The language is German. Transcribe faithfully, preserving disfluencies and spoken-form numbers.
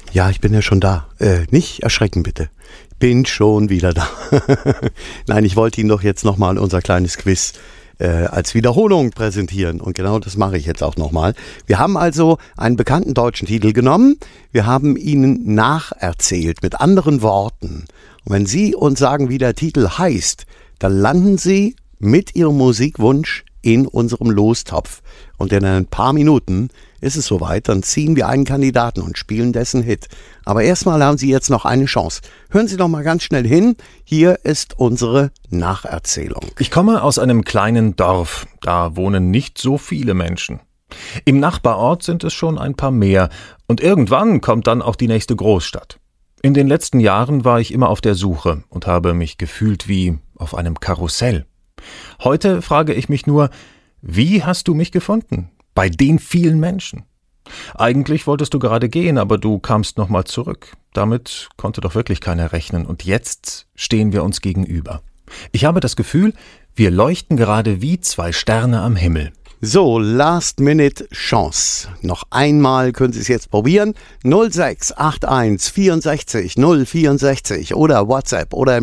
Ja, ich bin ja schon da. Äh, nicht erschrecken bitte. Bin schon wieder da. Nein, ich wollte Ihnen doch jetzt nochmal unser kleines Quiz äh, als Wiederholung präsentieren. Und genau das mache ich jetzt auch nochmal. Wir haben also einen bekannten deutschen Titel genommen. Wir haben Ihnen nacherzählt mit anderen Worten. Und wenn Sie uns sagen, wie der Titel heißt, dann landen Sie mit Ihrem Musikwunsch in unserem Lostopf. Und in ein paar Minuten ist es soweit, dann ziehen wir einen Kandidaten und spielen dessen Hit. Aber erstmal haben Sie jetzt noch eine Chance. Hören Sie doch mal ganz schnell hin. Hier ist unsere Nacherzählung. Ich komme aus einem kleinen Dorf. Da wohnen nicht so viele Menschen. Im Nachbarort sind es schon ein paar mehr. Und irgendwann kommt dann auch die nächste Großstadt. In den letzten Jahren war ich immer auf der Suche und habe mich gefühlt wie auf einem Karussell. Heute frage ich mich nur, wie hast du mich gefunden? Bei den vielen Menschen. Eigentlich wolltest du gerade gehen, aber du kamst nochmal zurück. Damit konnte doch wirklich keiner rechnen. Und jetzt stehen wir uns gegenüber. Ich habe das Gefühl, wir leuchten gerade wie zwei Sterne am Himmel. So, Last Minute Chance. Noch einmal können Sie es jetzt probieren. null sechs acht eins vierundsechzig null vierundsechzig oder WhatsApp oder